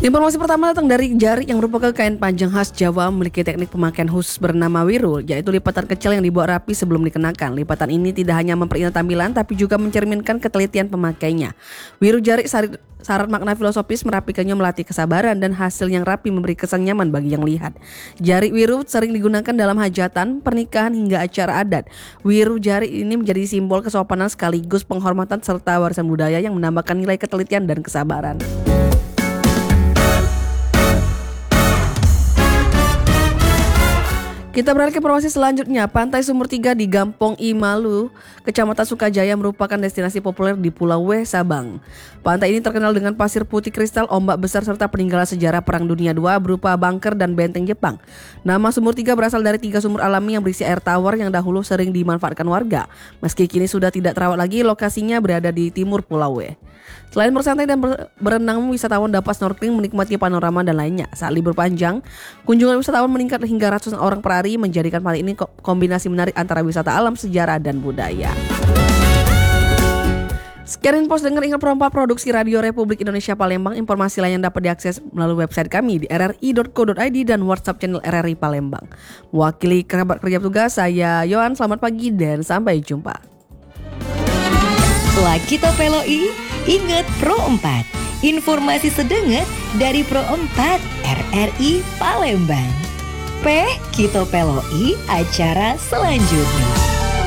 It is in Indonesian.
Informasi pertama datang dari jarik yang merupakan kain panjang khas Jawa memiliki teknik pemakaian khusus bernama wiru, yaitu lipatan kecil yang dibuat rapi sebelum dikenakan. Lipatan ini tidak hanya memperindah tampilan tapi juga mencerminkan ketelitian pemakainya. Wiru jarik syarat makna filosofis, merapikannya melatih kesabaran dan hasil yang rapi memberi kesan nyaman bagi yang lihat. Jarik wiru sering digunakan dalam hajatan, pernikahan hingga acara adat. Wiru jarik ini menjadi simbol kesopanan sekaligus penghormatan serta warisan budaya yang menambahkan nilai ketelitian dan kesabaran. Kita beralih ke informasi selanjutnya. Pantai Sumur Tiga di Gampong Imalu, Kecamatan Sukajaya merupakan destinasi populer di Pulau W, Sabang. Pantai ini terkenal dengan pasir putih kristal, ombak besar serta peninggalan sejarah Perang Dunia II berupa bunker dan benteng Jepang. Nama Sumur Tiga berasal dari 3 sumur alami yang berisi air tawar yang dahulu sering dimanfaatkan warga. Meski kini sudah tidak terawat lagi, lokasinya berada di timur Pulau W. Selain bersantai dan berenang, wisatawan dapat snorkeling, menikmati panorama dan lainnya. Saat libur panjang, kunjungan wisatawan meningkat hingga ratusan orang per hari, menjadikan pantai ini kombinasi menarik antara wisata alam, sejarah, dan budaya. Sekian info dengar ingat perompak produksi Radio Republik Indonesia Palembang. Informasi lain yang dapat diakses melalui website kami di rri.co.id dan WhatsApp channel RRI Palembang. Mewakili kerabat kerja tugas, saya Yohan. Selamat pagi dan sampai jumpa. Lakito Peloi, ingat Pro 4. Informasi sedenget dari Pro 4 RRI Palembang. P. Kito Peloi, acara selanjutnya.